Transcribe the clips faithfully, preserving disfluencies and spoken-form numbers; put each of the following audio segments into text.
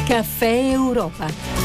Caffè Europa.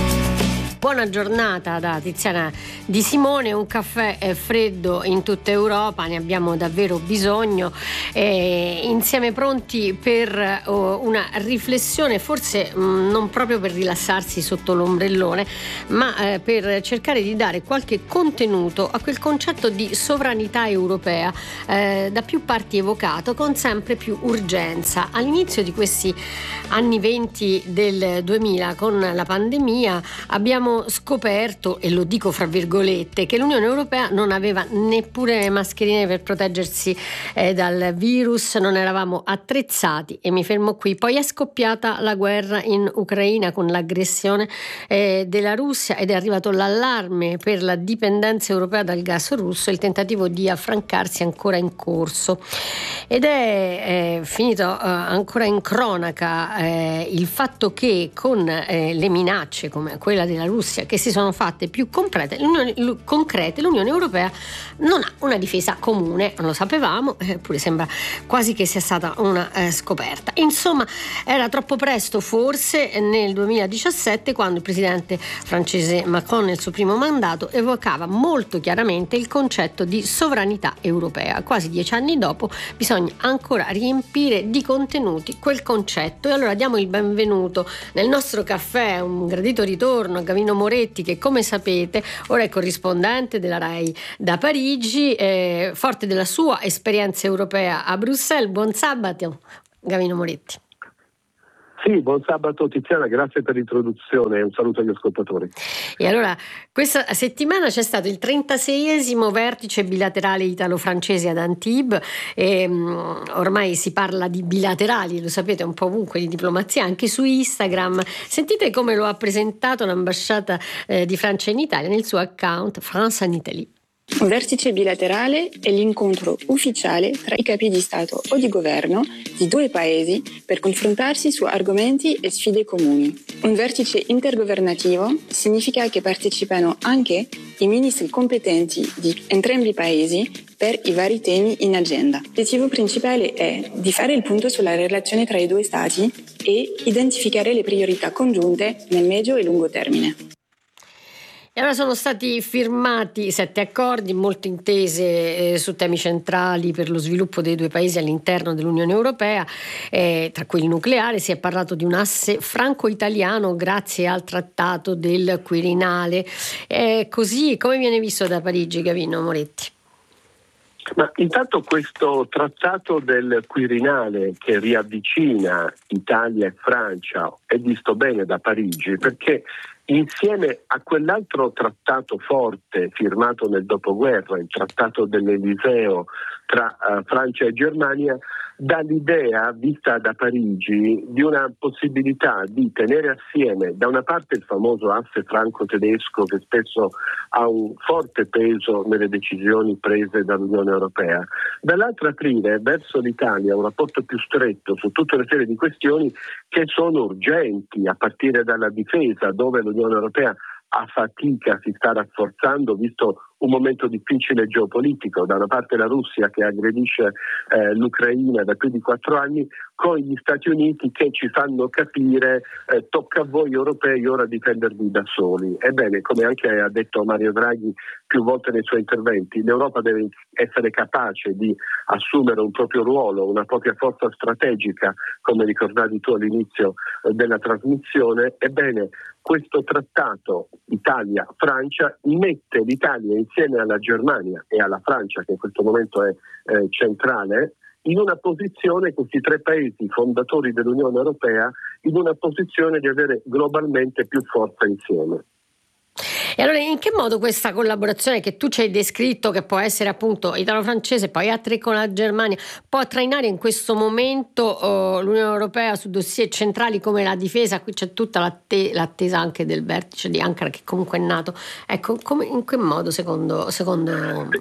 Buona giornata da Tiziana Di Simone. Un caffè freddo in tutta Europa, ne abbiamo davvero bisogno, eh, insieme pronti per oh, una riflessione, forse mh, non proprio per rilassarsi sotto l'ombrellone, ma eh, per cercare di dare qualche contenuto a quel concetto di sovranità europea eh, da più parti evocato con sempre più urgenza. All'inizio di questi anni venti del duemila, con la pandemia, abbiamo scoperto, e lo dico fra virgolette, che l'Unione Europea non aveva neppure mascherine per proteggersi eh, dal virus, non eravamo attrezzati, e mi fermo qui. Poi è scoppiata la guerra in Ucraina con l'aggressione eh, della Russia ed è arrivato l'allarme per la dipendenza europea dal gas russo, il tentativo di affrancarsi ancora in corso, ed è eh, finito eh, ancora in cronaca eh, il fatto che con eh, le minacce come quella della Russia che si sono fatte più concrete, l'Unione, concrete, l'Unione Europea non ha una difesa comune, non lo sapevamo, eppure sembra quasi che sia stata una eh, scoperta. Insomma, era troppo presto forse nel duemiladiciassette, quando il presidente francese Macron nel suo primo mandato evocava molto chiaramente il concetto di sovranità europea. Quasi dieci anni dopo bisogna ancora riempire di contenuti quel concetto, e allora diamo il benvenuto nel nostro caffè, un gradito ritorno a Gavino Moretti, che come sapete ora è corrispondente della RAI da Parigi, eh, forte della sua esperienza europea a Bruxelles. Buon sabato, Gavino Moretti. Sì, buon sabato Tiziana, grazie per l'introduzione e un saluto agli ascoltatori. E allora, questa settimana c'è stato il trentaseiesimo vertice bilaterale italo-francese ad Antibes, e um, ormai si parla di bilaterali, lo sapete, un po' ovunque, di diplomazia, anche su Instagram. Sentite come lo ha presentato l'ambasciata eh, di Francia in Italia nel suo account France en Italie. Un vertice bilaterale è l'incontro ufficiale tra i capi di Stato o di governo di due paesi per confrontarsi su argomenti e sfide comuni. Un vertice intergovernativo significa che partecipano anche i ministri competenti di entrambi i paesi per i vari temi in agenda. L'obiettivo principale è di fare il punto sulla relazione tra i due Stati e identificare le priorità congiunte nel medio e lungo termine. E allora sono stati firmati sette accordi, molte intese eh, su temi centrali per lo sviluppo dei due paesi all'interno dell'Unione Europea, eh, tra cui il nucleare. Si è parlato di un asse franco-italiano grazie al trattato del Quirinale. Eh, così, come viene visto da Parigi, Gavino Moretti? Ma intanto questo trattato del Quirinale, che riavvicina Italia e Francia, è visto bene da Parigi, perché insieme a quell'altro trattato forte firmato nel dopoguerra, il trattato dell'Eliseo tra uh, Francia e Germania, dà l'idea, vista da Parigi, di una possibilità di tenere assieme da una parte il famoso asse franco-tedesco, che spesso ha un forte peso nelle decisioni prese dall'Unione Europea, dall'altra aprire verso l'Italia un rapporto più stretto su tutta una serie di questioni che sono urgenti, a partire dalla difesa, dove l'Unione Europea a fatica si sta rafforzando, visto un momento difficile geopolitico, da una parte la Russia che aggredisce eh, l'Ucraina da più di quattro anni, con gli Stati Uniti che ci fanno capire eh, tocca a voi europei ora difendervi da soli. Ebbene, come anche ha detto Mario Draghi più volte nei suoi interventi, l'Europa deve essere capace di assumere un proprio ruolo, una propria forza strategica, come ricordavi tu all'inizio eh, della trasmissione. Ebbene, questo trattato Italia-Francia mette l'Italia insieme alla Germania e alla Francia, che in questo momento è eh, centrale, in una posizione, questi tre paesi fondatori dell'Unione Europea, in una posizione di avere globalmente più forza insieme. E allora in che modo questa collaborazione che tu ci hai descritto, che può essere appunto italo-francese, poi altre con la Germania, può trainare in questo momento oh, l'Unione Europea su dossier centrali come la difesa? Qui c'è tutta l'atte- l'attesa anche del vertice di Ankara, che comunque è nato. Ecco, come, in che modo secondo... secondo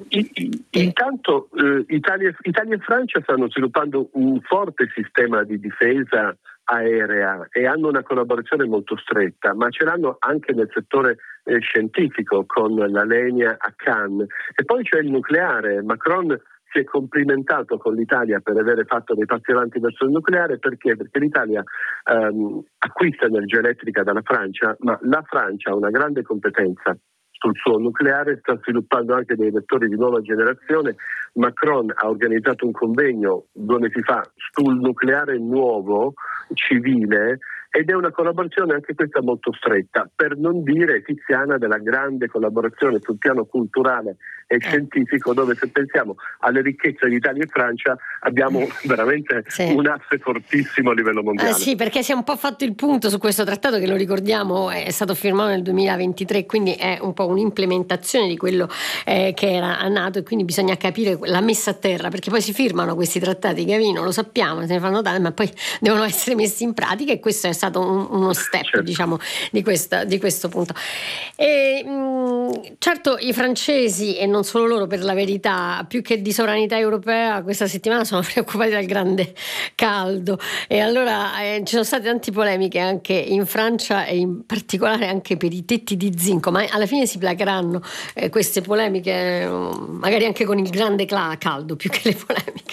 Intanto eh, Italia, Italia e Francia stanno sviluppando un forte sistema di difesa aerea e hanno una collaborazione molto stretta, ma ce l'hanno anche nel settore eh, scientifico con la Lenia a Cannes. E poi c'è il nucleare. Macron si si è complimentato con l'Italia per aver fatto dei passi avanti verso il nucleare. Perché? Perché l'Italia ehm, acquista energia elettrica dalla Francia, ma la Francia ha una grande competenza sul suo nucleare, sta sviluppando anche dei vettori di nuova generazione. Macron ha organizzato un convegno due mesi fa sul nucleare nuovo civile, ed è una collaborazione anche questa molto stretta, per non dire tiziana, della grande collaborazione sul piano culturale e eh. scientifico, dove se pensiamo alle ricchezze di Italia e Francia abbiamo veramente sì. un asse fortissimo a livello mondiale. Eh sì, perché si è un po' fatto il punto su questo trattato che, lo ricordiamo, è stato firmato nel duemilaventitré, quindi è un po' un'implementazione di quello eh, che era nato, e quindi bisogna capire la messa a terra, perché poi si firmano questi trattati, Gavino, lo sappiamo, se ne fanno tanti, ma poi devono essere messi in pratica, e questo è stato un, uno step, certo. diciamo, di, questa, di questo punto. E, mh, certo, i francesi, e non solo loro, per la verità, più che di sovranità europea, questa settimana sono preoccupati dal grande caldo, e allora eh, ci sono state tante polemiche anche in Francia, e in particolare anche per i tetti di zinco, ma alla fine si placheranno eh, queste polemiche, magari anche con il grande caldo, più che le polemiche.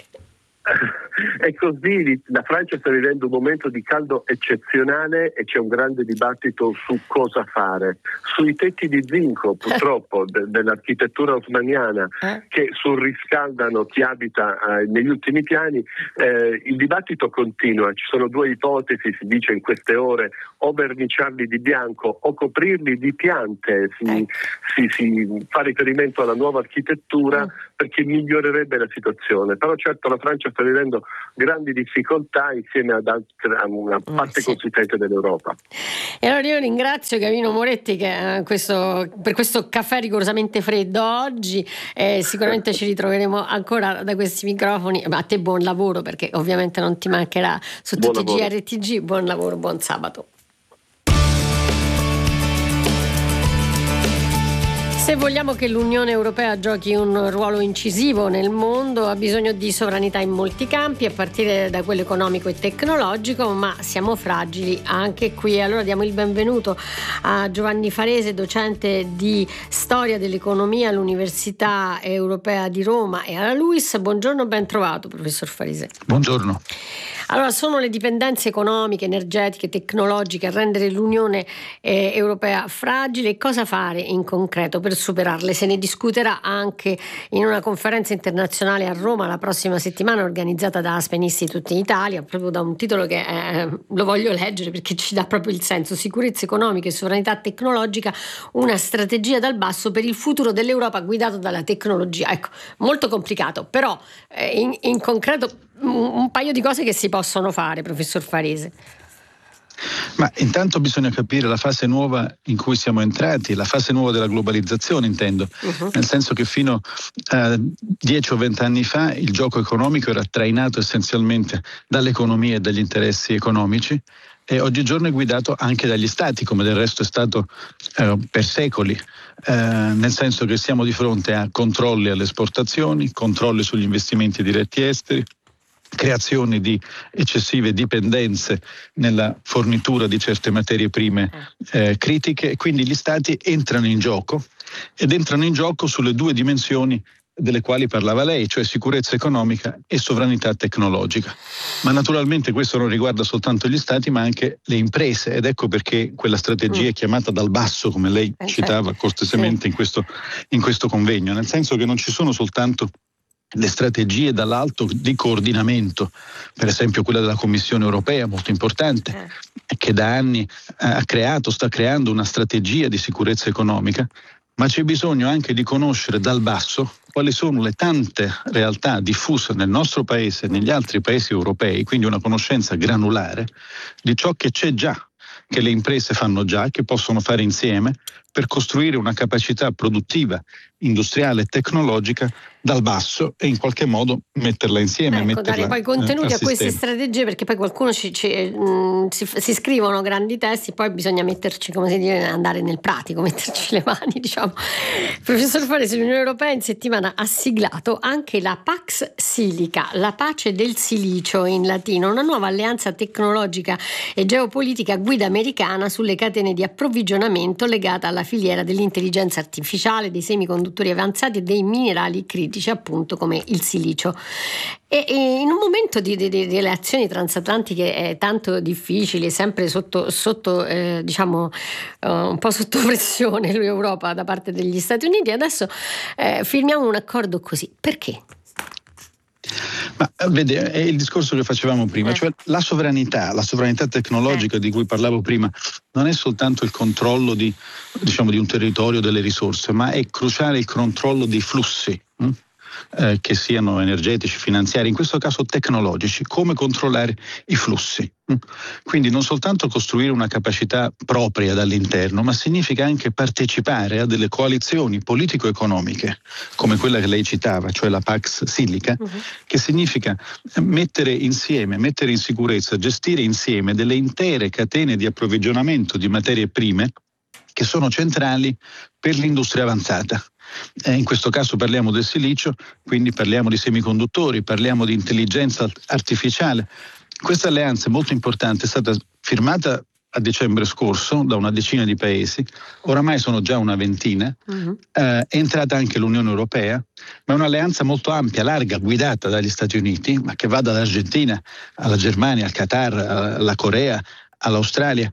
È così, la Francia sta vivendo un momento di caldo eccezionale e c'è un grande dibattito su cosa fare. Sui tetti di zinco, purtroppo, de- dell'architettura osmaniana, che surriscaldano chi abita eh, negli ultimi piani, eh, il dibattito continua. Ci sono due ipotesi, si dice in queste ore: o verniciarli di bianco o coprirli di piante. Si, si, si fa riferimento alla nuova architettura perché migliorerebbe la situazione. Però certo la Francia sta vivendo grandi difficoltà insieme ad altre, a una parte sì. consistente dell'Europa. E allora io ringrazio Gavino Moretti che, eh, questo, per questo caffè rigorosamente freddo oggi, eh, sicuramente ci ritroveremo ancora da questi microfoni. A te buon lavoro, perché ovviamente non ti mancherà su tutti i G R T G. Buon lavoro, buon sabato. Se vogliamo che l'Unione Europea giochi un ruolo incisivo nel mondo, ha bisogno di sovranità in molti campi, a partire da quello economico e tecnologico, ma siamo fragili anche qui. Allora diamo il benvenuto a Giovanni Farese, docente di storia dell'economia all'Università Europea di Roma e alla LUISS. Buongiorno, ben trovato, professor Farese. Buongiorno. Allora, sono le dipendenze economiche, energetiche, tecnologiche a rendere l'Unione eh, Europea fragile. Cosa fare in concreto per superarle? Se ne discuterà anche in una conferenza internazionale a Roma la prossima settimana, organizzata da Aspen Institute in Italia, proprio da un titolo che eh, lo voglio leggere perché ci dà proprio il senso: sicurezza economica e sovranità tecnologica, una strategia dal basso per il futuro dell'Europa guidato dalla tecnologia. Ecco, molto complicato, però eh, in, in concreto un paio di cose che si possono fare, professor Farese. Ma intanto bisogna capire la fase nuova in cui siamo entrati, la fase nuova della globalizzazione, intendo, uh-huh. nel senso che fino a dieci o venti anni fa il gioco economico era trainato essenzialmente dall'economia e dagli interessi economici, e oggigiorno è guidato anche dagli stati, come del resto è stato eh, per secoli, eh, nel senso che siamo di fronte a controlli alle esportazioni, controlli sugli investimenti diretti esteri, creazione di eccessive dipendenze nella fornitura di certe materie prime eh, critiche, e quindi gli stati entrano in gioco ed entrano in gioco sulle due dimensioni delle quali parlava lei, cioè sicurezza economica e sovranità tecnologica. Ma naturalmente questo non riguarda soltanto gli stati, ma anche le imprese, ed ecco perché quella strategia è chiamata dal basso, come lei citava cortesemente in questo, in questo convegno, nel senso che non ci sono soltanto le strategie dall'alto di coordinamento, per esempio quella della Commissione Europea, molto importante, che da anni ha creato, sta creando una strategia di sicurezza economica, ma c'è bisogno anche di conoscere dal basso quali sono le tante realtà diffuse nel nostro paese e negli altri paesi europei, quindi una conoscenza granulare di ciò che c'è già, che le imprese fanno già, che possono fare insieme per costruire una capacità produttiva, industriale e tecnologica dal basso e in qualche modo metterla insieme. Ecco, metterla, dare poi contenuti eh, a queste strategie, perché poi qualcuno ci, ci, mh, si, si scrivono grandi testi, poi bisogna metterci, come si dice, andare nel pratico, metterci le mani, diciamo. Professor Farese, l'Unione Europea in settimana ha siglato anche la Pax Silica, la pace del silicio in latino, una nuova alleanza tecnologica e geopolitica guida americana sulle catene di approvvigionamento legata alla la filiera dell'intelligenza artificiale, dei semiconduttori avanzati e dei minerali critici, appunto come il silicio. E, e in un momento di, di, di relazioni transatlantiche eh, tanto difficili, sempre sotto, sotto eh, diciamo uh, un po' sotto pressione l'Europa da parte degli Stati Uniti, adesso eh, firmiamo un accordo così. Perché? Ma vede, è il discorso che facevamo prima, eh. cioè la sovranità, la sovranità tecnologica eh. di cui parlavo prima, non è soltanto il controllo di, diciamo, di un territorio, delle risorse, ma è cruciale il controllo dei flussi. Hm? Eh, che siano energetici, finanziari, in questo caso tecnologici, come controllare i flussi. Quindi non soltanto costruire una capacità propria dall'interno, ma significa anche partecipare a delle coalizioni politico-economiche, come quella che lei citava, cioè la Pax Silica, uh-huh. che significa mettere insieme, mettere in sicurezza, gestire insieme delle intere catene di approvvigionamento di materie prime che sono centrali per l'industria avanzata. Eh, in questo caso parliamo del silicio, quindi parliamo di semiconduttori, parliamo di intelligenza artificiale. Questa alleanza è molto importante, è stata firmata a dicembre scorso da una decina di paesi, oramai sono già una ventina, uh-huh. eh, è entrata anche l'Unione Europea, ma è un'alleanza molto ampia, larga, guidata dagli Stati Uniti, ma che va dall'Argentina alla Germania, al Qatar, alla Corea, all'Australia.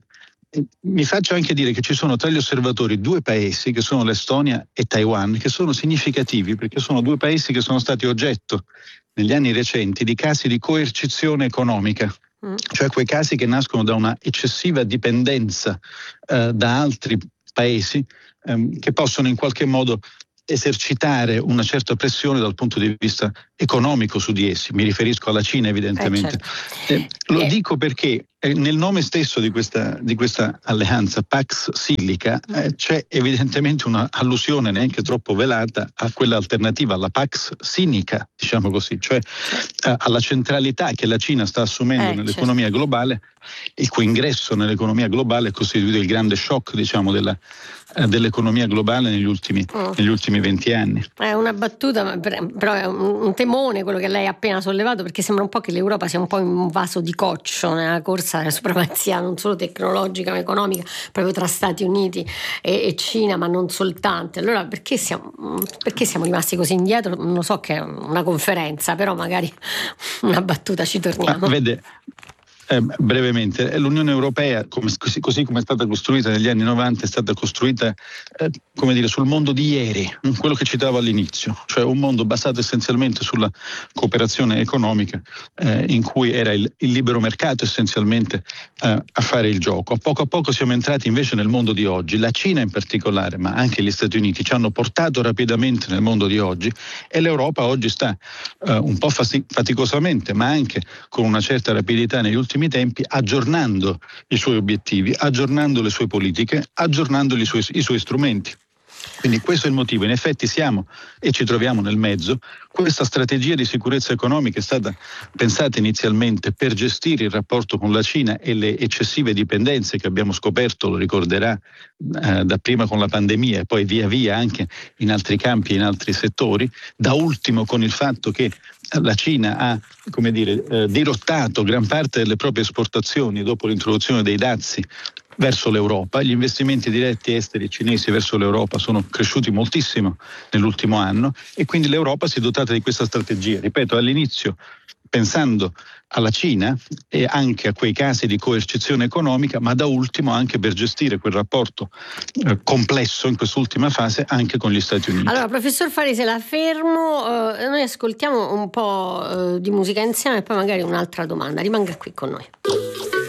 Mi faccio anche dire che ci sono tra gli osservatori due paesi, che sono l'Estonia e Taiwan, che sono significativi perché sono due paesi che sono stati oggetto negli anni recenti di casi di coercizione economica, mm. cioè quei casi che nascono da una eccessiva dipendenza eh, da altri paesi ehm, che possono in qualche modo esercitare una certa pressione dal punto di vista economico su di essi. Mi riferisco alla Cina, evidentemente. Eh, certo. eh, lo eh. dico perché eh, nel nome stesso di questa, di questa alleanza Pax Silica eh, c'è evidentemente una allusione neanche troppo velata a quella alternativa, alla Pax Sinica, diciamo così, cioè eh, alla centralità che la Cina sta assumendo eh, nell'economia certo. globale, il cui ingresso nell'economia globale è costituito il grande shock, diciamo, della dell'economia globale negli ultimi, oh. negli ultimi venti anni. È una battuta, però è un temone quello che lei ha appena sollevato, perché sembra un po' che l'Europa sia un po' in un vaso di coccio nella corsa alla supremazia non solo tecnologica ma economica proprio tra Stati Uniti e, e Cina, ma non soltanto. Allora perché siamo, perché siamo rimasti così indietro? Non lo so, che è una conferenza, però magari una battuta ci torniamo. Ah, vede, Eh, brevemente, l'Unione Europea, come, così, così come è stata costruita negli anni novanta, è stata costruita eh, come dire, sul mondo di ieri, quello che citavo all'inizio, cioè un mondo basato essenzialmente sulla cooperazione economica, eh, in cui era il, il libero mercato essenzialmente eh, a fare il gioco. A poco a poco siamo entrati invece nel mondo di oggi. La Cina in particolare, ma anche gli Stati Uniti, ci hanno portato rapidamente nel mondo di oggi, e l'Europa oggi sta eh, un po' faticosamente, ma anche con una certa rapidità negli ultimi tempi, aggiornando i suoi obiettivi, aggiornando le sue politiche, aggiornando i suoi, i suoi strumenti. Quindi questo è il motivo. In effetti siamo e ci troviamo nel mezzo. Questa strategia di sicurezza economica è stata pensata inizialmente per gestire il rapporto con la Cina e le eccessive dipendenze che abbiamo scoperto, lo ricorderà, eh, da prima con la pandemia e poi via via anche in altri campi e in altri settori, da ultimo con il fatto che la Cina ha, come dire, eh, dirottato gran parte delle proprie esportazioni dopo l'introduzione dei dazi verso l'Europa. Gli investimenti diretti esteri cinesi verso l'Europa sono cresciuti moltissimo nell'ultimo anno, e quindi l'Europa si è dotata di questa strategia, ripeto, all'inizio pensando alla Cina e anche a quei casi di coercizione economica, ma da ultimo anche per gestire quel rapporto eh, complesso in quest'ultima fase anche con gli Stati Uniti. Allora, professor Farese, la fermo, eh, noi ascoltiamo un po' eh, di musica insieme e poi magari un'altra domanda. Rimanga qui con noi.